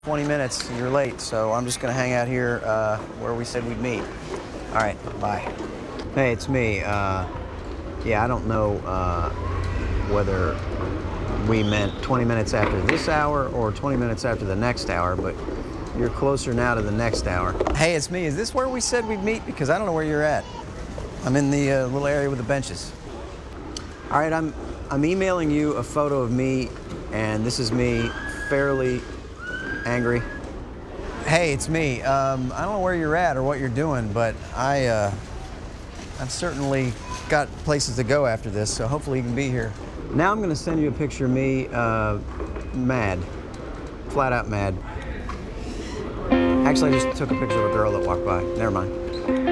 20 minutes, you're late, so I'm just gonna hang out here where we said we'd meet. All right, bye. Hey, it's me. Yeah, I don't know whether we meant 20 minutes after this hour or 20 minutes after the next hour, but you're closer now to the next hour. Hey, it's me. Is this where we said we'd meet? Because I don't know where you're at. I'm in the little area with the benches. All right, I'm emailing you a photo of me, and this is me fairly angry. Hey, it's me. I don't know where you're at or what you're doing, but I've certainly got places to go after this, so hopefully you can be here. Now I'm going to send you a picture of me mad, flat out mad. Actually, I just took a picture of a girl that walked by. Never mind.